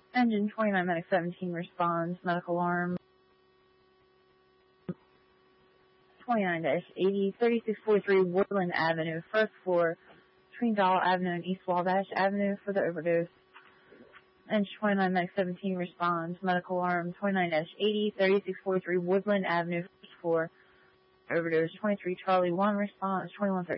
Engine 29 Medic 17 responds. Medical alarm 29-80, 3643 Woodland Avenue, first floor, between Dollar Avenue and East Wabash Avenue for the overdose. Engine 29 Medic 17 responds. Medical alarm 29-80, 3643 Woodland Avenue, first floor, overdose. 23 Charlie 1 response. 2130.